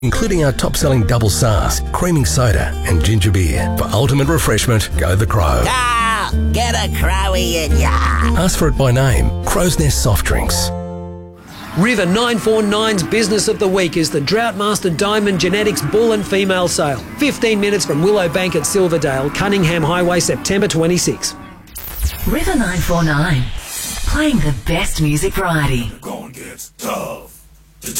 including our top-selling double SARS, creaming soda and ginger beer. For ultimate refreshment, go the Crow. Ah, get a Crowie in ya. Ask for it by name. Crow's Nest Soft Drinks. River 949's Business of the Week is the Droughtmaster Diamond Genetics Bull and Female Sale. 15 minutes from Willowbank at Silverdale, Cunningham Highway, September 26. River 949, playing the best music variety. Gonna get tough.